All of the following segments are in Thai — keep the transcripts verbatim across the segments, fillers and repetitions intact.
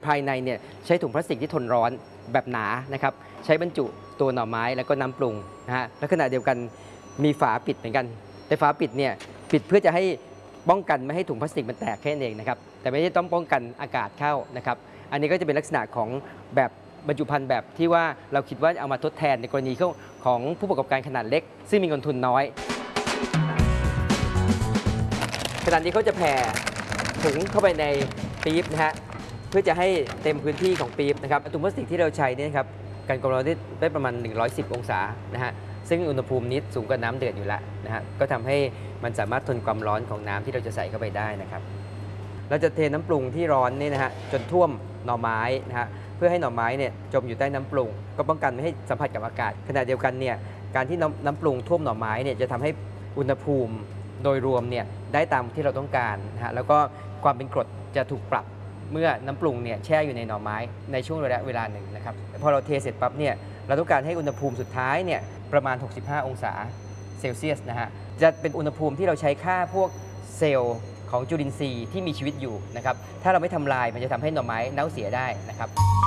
ายในเนี่ยใช้ถุงพลาสติกที่ทนร้อนแบบหนานะครับใช้บรรจุตัวหน่อไม้แล้วก็น้ำปรุงนะฮะและขณะเดียวกันมีฝาปิดเหมือนกันแต่ฝาปิดเนี่ยปิดเพื่อจะให้ป้องกันไม่ให้ถุงพลาสติกมันแตกแค่นั้นเองนะครับแต่ไม่ได้ต้องป้องกันอากาศเข้านะครับอันนี้ก็จะเป็นลักษณะของแบบบรรจุภัณฑ์แบบที่ว่าเราคิดว่าเอามาทดแทนในกรณีของผู้ประกอบการขนาดเล็กซึ่งมีเงินทุนน้อยขณะนี้เขาจะแผ่ถุงเข้าไปในปี๊บนะฮะเพื่อจะให้เต็มพื้นที่ของปี๊บนะครับถุงพลาสติกที่เราใช้นี่นะครับการกรองได้ได้ประมาณหนึ่งร้อยสิบองศานะฮะซึ่งอุณหภูมินี้สูงกว่าน้ำเดือดอยู่แล้วนะฮะก็ทำให้มันสามารถทนความร้อนของน้ำที่เราจะใส่เข้าไปได้นะครับเราจะเทน้ำปรุงที่ร้อนนี่นะฮะจนท่วมหน่อไม้นะฮะเพื่อให้หน่อไม้เนี่ยจมอยู่ใต้น้ำปรุงก็ป้องกันไม่ให้สัมผัสกับอากาศขณะเดียวกันเนี่ยการที่น้ำน้ำปรุงท่วมหน่อไม้เนี่ยจะทำให้อุณหภูมิโดยรวมเนี่ยได้ตามที่เราต้องการนะฮะแล้วก็ความเป็นกรดจะถูกปรับเมื่อน้ำปรุงเนี่ยแช่อยู่ในหน่อไม้ในช่วงระยะเวลาหนึ่งนะครับพอเราเทเสร็จปั๊บเนี่ยเราต้องการให้อุณหภูมิสุดท้ายเนี่ยประมาณหกสิบห้าองศาเซลเซียสนะฮะจะเป็นอุณหภูมิที่เราใช้ฆ่าพวกเซลล์ของจุลินทรีย์ที่มีชีวิตอยู่นะครับถ้าเราไม่ทำลายมันจะทำให้หน่อไม้เน่าเสียได้นะครับ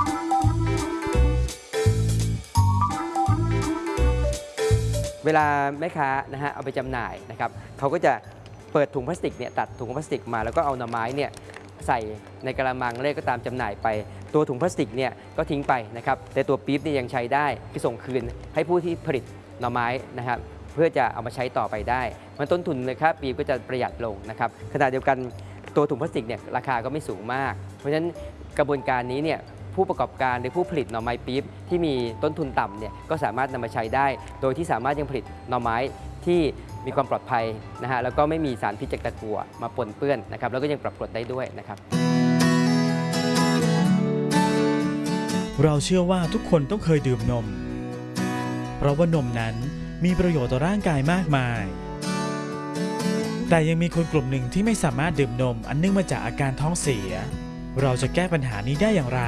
เวลาแม่ค้านะฮะเอาไปจำหน่ายนะครับเขาก็จะเปิดถุงพลาสติกเนี่ยตัดถุงพลาสติกมาแล้วก็เอาหน่อไม้เนี่ยใส่ในกระมังเลขก็ตามจำหน่ายไปตัวถุงพลาสติกเนี่ยก็ทิ้งไปนะครับแต่ตัวปี๊บเนี่ยยังใช้ได้ที่ส่งคืนให้ผู้ที่ผลิตหน่อไม้นะครับเพื่อจะเอามาใช้ต่อไปได้มันต้นทุนเลยครับปี๊บก็จะประหยัดลงนะครับขณะเดียวกันตัวถุงพลาสติกเนี่ยราคาก็ไม่สูงมากเพราะฉะนั้นกระบวนการนี้เนี่ยผู้ประกอบการหรือผู้ผลิตหน่อไม้ปี๊บที่มีต้นทุนต่ำเนี่ยก็สามารถนำมาใช้ได้โดยที่สามารถยังผลิตหน่อไม้ที่มีความปลอดภัยนะฮะแล้วก็ไม่มีสารพิษจากตะกั่วมาปนเปื้อนนะครับแล้วก็ยังปรับกรดได้ด้วยนะครับเราเชื่อว่าทุกคนต้องเคยดื่มนมเพราะว่านมนั้นมีประโยชน์ต่อร่างกายมากมายแต่ยังมีคนกลุ่มหนึ่งที่ไม่สามารถดื่มนมอันเนื่องมาจากอาการท้องเสียเราจะแก้ปัญหานี้ได้อย่างไร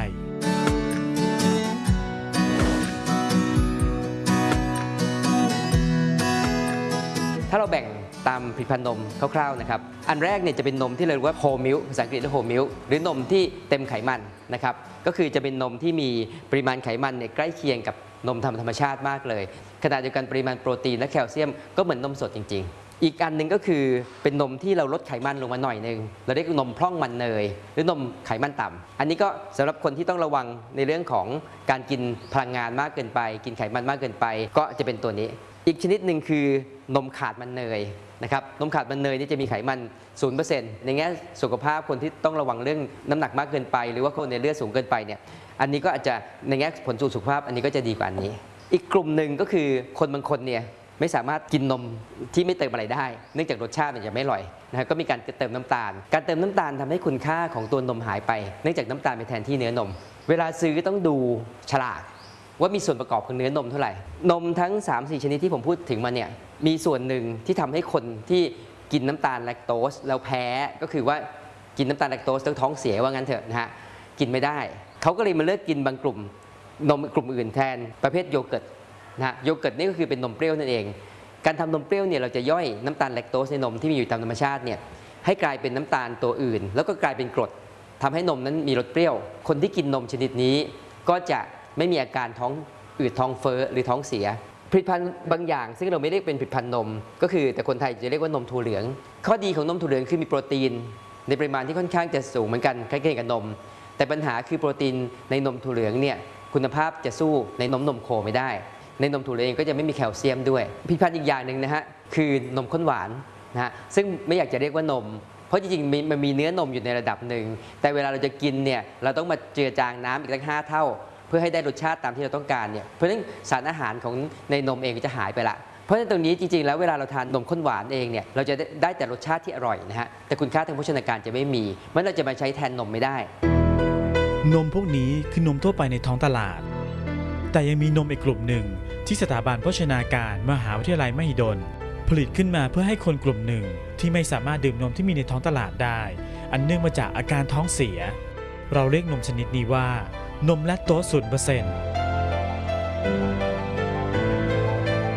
ถ้าเราแบ่งตามผลิตภัณฑ์นมคร่าวๆนะครับอันแรกเนี่ยจะเป็นนมที่เราเรียกว่าโฮลมิลค์ภาษาอังกฤษเรียกโฮลมิลค์หรือนมที่เต็มไขมันนะครับก็คือจะเป็นนมที่มีปริมาณไขมันเนี่ยใกล้เคียงกับนมธรรมชาติมากเลยขณะเดียวกันปริมาณโปรตีนและแคลเซียมก็เหมือนนมสดจริงๆอีกอันหนึ่งก็คือเป็นนมที่เราลดไขมันลงมาหน่อยนึงเราเรียกนมพร่องมันเนยหรือนมไขมันต่ำอันนี้ก็สำหรับคนที่ต้องระวังในเรื่องของการกินพลังงานมากเกินไปกินไขมันมากเกินไปก็จะเป็นตัวนี้อีกชนิดหนึ่งคือนมขาดมันเนยนะครับนมขาดมันเนยนี่จะมีไขมัน ศูนย์เปอร์เซ็นต์ ในแง่สุขภาพคนที่ต้องระวังเรื่องน้ำหนักมากเกินไปหรือว่าคนในเลือดสูงเกินไปเนี่ยอันนี้ก็อาจจะในแง่ผลสู่สุขภาพอันนี้ก็จะดีกว่าอันนี้อีกกลุ่มหนึ่งก็คือคนบางคนเนี่ยไม่สามารถกินนมที่ไม่เติมอะไรได้เนื่องจากรสชาติมันจะไม่อร่อยนะครับก็มีการเติมน้ำตาลการเติมน้ำตาลทำให้คุณค่าของตัวนมหายไปเนื่องจากน้ำตาลเป็นแทนที่เนื้อนมเวลาซื้อต้องดูฉลากว่ามีส่วนประกอบของเนื้อนมเท่าไหร่นมทั้ง สามสี่ ชนิดที่ผมพูดถึงมาเนี่ยมีส่วนหนึ่งที่ทำให้คนที่กินน้ำตาลแลคโตสแล้วแพ้ก็คือว่ากินน้ำตาลแลคโตสแล้วท้องเสียว่างั้นเถอะนะฮะกินไม่ได้เขาก็เลยมาเลิกกินบางกลุ่มนมกลุ่มอื่นแทนประเภทโยเกิร์ตนะโยเกิร์ตนี่ก็คือเป็นนมเปรี้ยวนั่นเองการทำนมเปรี้ยวเนี่ยเราจะย่อยน้ำตาลแลคโตสในนมที่มีอยู่ตามธรรมชาติเนี่ยให้กลายเป็นน้ำตาลตัวอื่นแล้วก็กลายเป็นกรดทำให้นมนั้นมีรสเปรี้ยวคนที่กินนมชนิดนี้ก็จะไม่มีอาการท้องอืดท้องเฟ้อหรือท้องเสียผลิตภัณฑ์บางอย่างซึ่งเราไม่เรียกเป็นผลิตภัณฑ์นมก็คือแต่คนไทยจะเรียกว่านมถั่วเหลืองข้อดีของนมถั่วเหลืองคือมีโปรตีนในปริมาณที่ค่อนข้างจะสูงเหมือนกันใกล้เคียงกับนมแต่ปัญหาคือโปรตีนในนมถั่วเหลืองเนี่ยคุณภาพจะสู้ในนมนมโคไม่ได้ในนมถั่วเหลืองก็จะไม่มีแคลเซียมด้วยผลิตภัณฑ์อีกอย่างหนึ่งนะฮะคือนมข้นหวานนะฮะซึ่งไม่อยากจะเรียกว่านมเพราะจริงๆมันมีเนื้อนมอยู่ในระดับหนึ่งแต่เวลาเราจะกินเนี่ยเราต้องมาเจือจางน้ำอีกตั้งห้าเท่าเพื่อให้ได้รสชาติตามที่เราต้องการเนี่ยเพราะฉะนั้นสารอาหารของในนมเองก็จะหายไปละเพราะฉะนั้นตรงนี้จริงๆแล้วเวลาเราทานนมข้นหวานเองเนี่ยเราจะได้แต่รสชาติที่อร่อยนะฮะแต่คุณค่าทางโภชนาการจะไม่มีเพราะเราจะมาใช้แทนนมไม่ได้นมพวกนี้คือนมทั่วไปในท้องตลาดแต่ยังมีนมอีกกลุ่มหนึ่งที่สถาบันโภชนาการมหาวิทยาลัยมหิดลผลิตขึ้นมาเพื่อให้คนกลุ่มหนึ่งที่ไม่สามารถดื่มนมที่มีในท้องตลาดได้อันเนื่องมาจากอาการท้องเสียเราเรียกนมชนิดนี้ว่านมแลคโตส ศูนย์เปอร์เซ็นต์ที่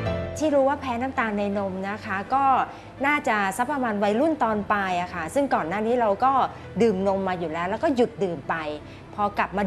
ที่รู้ว่าแพ้น้ำตาลในนมนะคะก็น่าจะสักประมาณวัยรุ่นตอนปลายอะค่ะซึ่งก่อนหน้านี้เราก็ดื่มนมมาอยู่แล้วแล้วก็หยุดดื่มไปพอกลับมา